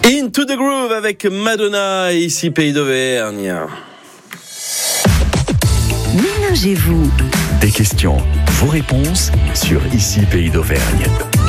Into the Groove avec Madonna, ici Pays d'Auvergne. Mélangez-vous. Des questions, vos réponses sur Ici Pays d'Auvergne.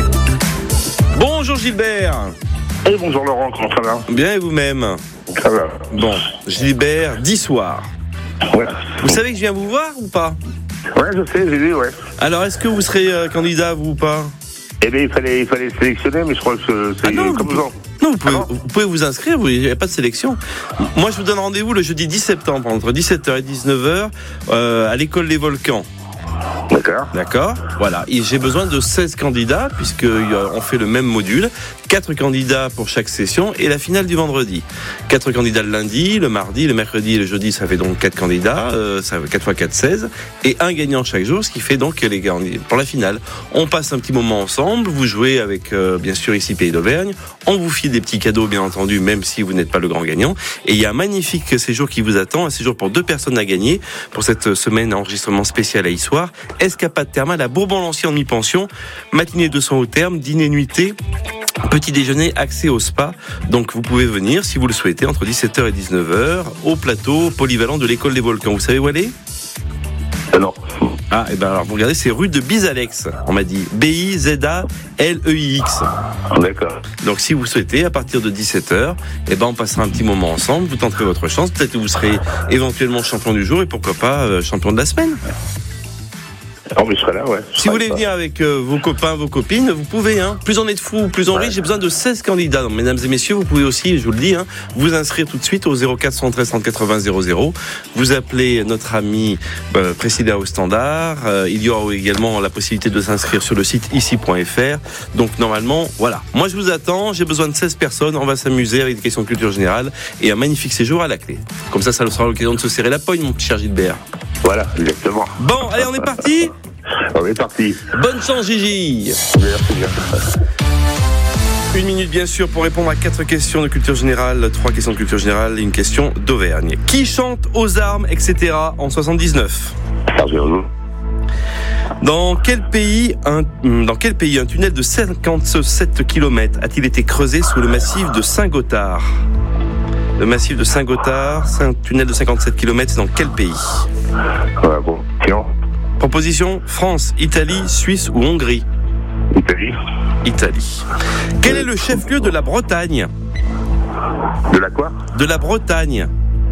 Bonjour Gilbert. Et bonjour Laurent, comment ça va? Bien et vous-même? Ça va. Bon, Gilbert, 10 soirs. Ouais. Vous savez que je viens vous voir ou pas? Ouais, je sais, j'ai vu, ouais. Alors, est-ce que vous serez candidat, vous ou pas? Eh bien, il fallait sélectionner, mais je crois que c'est comme ça. Non, vous pouvez vous inscrire, il n'y a pas de sélection. Moi, je vous donne rendez-vous le jeudi 10 septembre, entre 17h et 19h, à l'école Les Volcans. D'accord. Voilà. Et j'ai besoin de 16 candidats, puisqu'on fait le même module. 4 candidats pour chaque session et la finale du vendredi. 4 candidats le lundi, le mardi, le mercredi et le jeudi, ça fait donc 4 candidats. Ça fait 4 x 4, 16. Et un gagnant chaque jour, ce qui fait donc pour la finale. On passe un petit moment ensemble. Vous jouez avec, bien sûr, ici Pays d'Auvergne. On vous file des petits cadeaux, bien entendu, même si vous n'êtes pas le grand gagnant. Et il y a un magnifique séjour qui vous attend. Un séjour pour 2 personnes à gagner pour cette semaine enregistrement spécial à Issoire. Escapade thermale à Bourbon-Lancy en mi-pension. Matinée de soins au terme, dîner nuitée. Petit déjeuner, accès au spa. Donc vous pouvez venir, si vous le souhaitez, entre 17h et 19h, au plateau polyvalent de l'école des Volcans. Vous savez où aller ? Non. Ah, et ben alors vous regardez, c'est rue de Bizalex, on m'a dit. Bizaleix. D'accord. Donc si vous souhaitez, à partir de 17h, on passera un petit moment ensemble, vous tenterez votre chance. Peut-être que vous serez éventuellement champion du jour et pourquoi pas champion de la semaine. Oh, mais je serai là, ouais. Si vous voulez venir avec vos copains, vos copines, vous pouvez. Plus on est de fous, plus on rit. J'ai besoin de 16 candidats. Donc, mesdames et messieurs, vous pouvez aussi, je vous le dis, vous inscrire tout de suite au 0413 180 00. Vous appelez notre ami Priscilla au standard. Il y aura également la possibilité de s'inscrire sur le site ici.fr. Donc normalement, voilà. Moi, je vous attends. J'ai besoin de 16 personnes. On va s'amuser avec des questions de culture générale et un magnifique séjour à la clé. Comme ça sera l'occasion de se serrer la poigne, mon petit cher Gilbert. Voilà, exactement. Bon, allez, on est parti. On est parti. Bonne chance, Gigi. Merci bien. 1 minute, bien sûr, pour répondre à 4 questions de culture générale, 3 questions de culture générale et une question d'Auvergne. Qui chante aux armes, etc. en 79? Sergio. Dans quel pays un tunnel de 57 km a-t-il été creusé sous le massif de Saint-Gothard? Le massif de Saint-Gothard, c'est un tunnel de 57 km, c'est dans quel pays? Bon, tiens. Proposition: France, Italie, Suisse ou Hongrie? Italie. Quel est le chef-lieu de la Bretagne? De la quoi? De la Bretagne.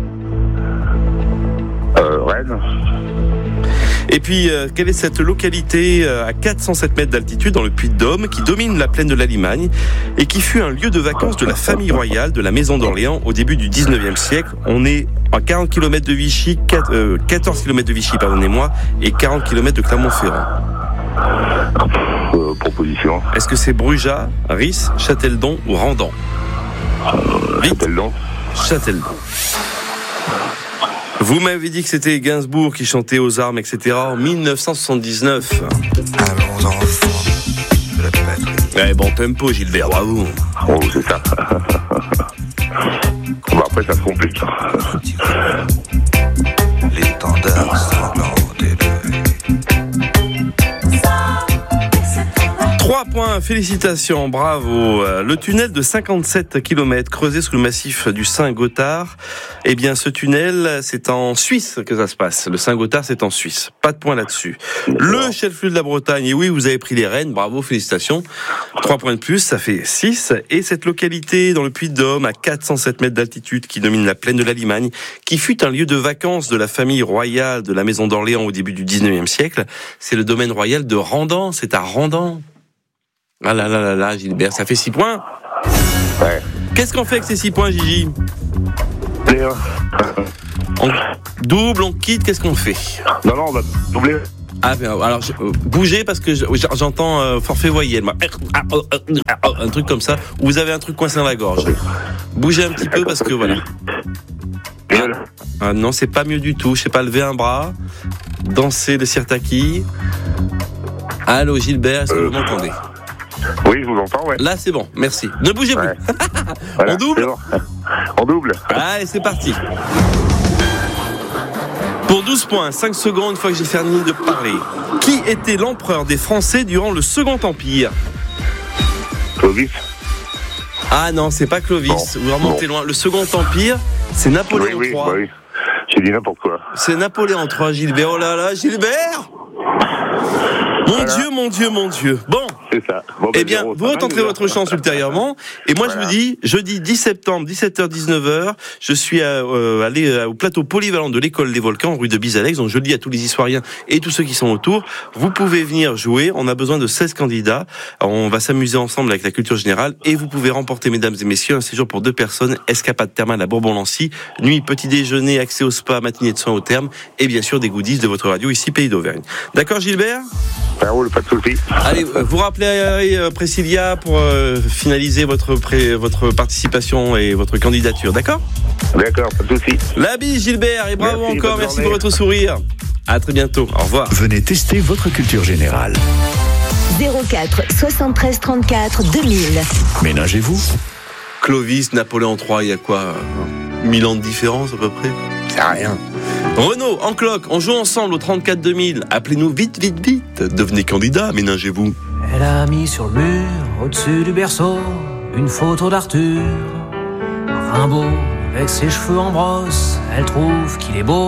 Rennes. Et puis, quelle est cette localité à 407 mètres d'altitude dans le Puy-de-Dôme qui domine la plaine de la Limagne et qui fut un lieu de vacances de la famille royale de la Maison d'Orléans au début du 19e siècle? On est à 40 km de Vichy, 14 km de Vichy, pardonnez-moi, et 40 km de Clermont-Ferrand. Proposition. Est-ce que c'est Brujas, Ris, Châteldon ou Randan? Châteldon. Vous m'avez dit que c'était Gainsbourg qui chantait aux armes, etc. en 1979. Allons enfants de la patrie. Bon tempo, Gilbert, bravo. Oh, c'est ça. Après, ça se complique. L'étendard sanglant élevé. 3 points, félicitations, bravo. Le tunnel de 57 km creusé sous le massif du Saint-Gothard. Eh bien, ce tunnel, c'est en Suisse que ça se passe. Le Saint-Gothard, c'est en Suisse. Pas de point là-dessus. Le chef-lieu de la Bretagne, et oui, vous avez pris les rênes, bravo, félicitations. 3 points de plus, ça fait 6. Et cette localité dans le Puy-de-Dôme, à 407 mètres d'altitude, qui domine la plaine de la Limagne, qui fut un lieu de vacances de la famille royale de la Maison d'Orléans au début du 19e siècle, c'est le domaine royal de Randan. C'est à Randan. Ah là, Gilbert, ça fait 6 points. Ouais. Qu'est-ce qu'on fait avec ces 6 points, Gigi? Léa. On double, on quitte, qu'est-ce qu'on fait? Non, on va doubler. Ah, alors, bougez parce que j'entends forfait voyelle. Un truc comme ça, où vous avez un truc coincé dans la gorge. Bougez un petit peu parce que voilà. Ah non, c'est pas mieux du tout. Je sais pas, lever un bras, danser le sirtaki. Allô, Gilbert, est-ce que vous m'entendez? Oui, je vous entends, ouais. Là, c'est bon, merci. Ne bougez plus. Voilà, on double? bon. On double. Allez, c'est parti. Pour 12 points, 5 secondes, une fois que j'ai fini de parler. Qui était l'empereur des Français durant le Second Empire? Clovis. Ah non, c'est pas Clovis. Vous remontez loin. Le Second Empire, c'est Napoléon III. Oui. J'ai dit n'importe quoi. C'est Napoléon III, Gilbert. Oh là là, Gilbert! Mon Dieu. Bon. C'est ça. Bon, Eh bien, vous retenterez votre chance ultérieurement. Et moi, je vous dis, jeudi 10 septembre, 17h-19h, je suis allé au plateau polyvalent de l'école des Volcans, rue de Bizalex. Donc, je le dis à tous les historiens et tous ceux qui sont autour. Vous pouvez venir jouer. On a besoin de 16 candidats. Alors, on va s'amuser ensemble avec la culture générale. Et vous pouvez remporter, mesdames et messieurs, un séjour pour 2 personnes, escapade thermale à Bourbon-Lancy, nuit, petit déjeuner, accès au spa, matinée de soins au terme, et bien sûr, des goodies de votre radio ici, Pays d'Auvergne. D'accord, Gilbert? Ça roule, pas de soucis. Allez, vous rappelez Priscilla pour finaliser votre participation et votre candidature, d'accord? D'accord, pas de soucis. La bise, Gilbert, et bravo encore, merci pour votre sourire. À très bientôt, au revoir. Venez tester votre culture générale. 04 73 34 2000. Ménagez-vous. Clovis, Napoléon III, il y a quoi 1000 ans de différence à peu près? C'est rien. Renaud, en cloque, on joue ensemble au 34 2000. Appelez-nous vite. Devenez candidat, ménagez-vous. Elle a mis sur le mur, au-dessus du berceau, une photo d'Arthur. Rimbaud, avec ses cheveux en brosse, elle trouve qu'il est beau.